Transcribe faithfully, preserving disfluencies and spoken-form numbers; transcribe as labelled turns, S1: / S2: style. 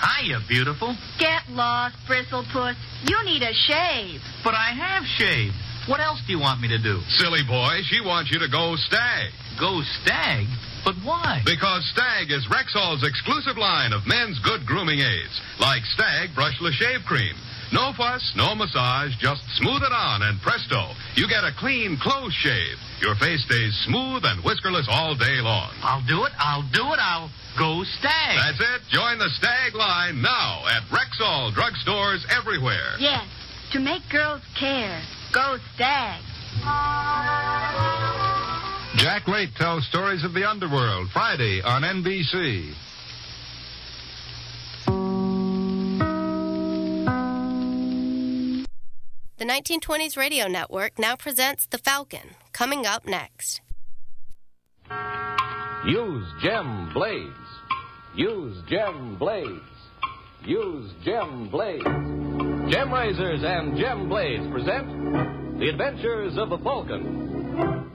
S1: Hiya, beautiful.
S2: Get lost, Bristlepuss. You need a shave.
S1: But I have shaved. What else do you want me to do?
S3: Silly boy, she wants you to go Stag.
S1: Go Stag? But why?
S3: Because Stag is Rexall's exclusive line of men's good grooming aids, like Stag Brushless Shave Cream. No fuss, no massage, just smooth it on, and presto, you get a clean, close shave. Your face stays smooth and whiskerless all day long.
S1: I'll do it, I'll do it, I'll go Stag.
S3: That's it. Join the Stag line now at Rexall drugstores everywhere.
S2: Yes, to make girls care. Go Stag.
S4: Jack Late tells stories of the underworld, Friday on N B C.
S5: The nineteen twenties Radio Network now presents The Falcon, coming up next.
S6: Use Gem Blades. Use Gem Blades. Use Gem Blades. Gem Razors and Gem Blades present The Adventures of the Falcon.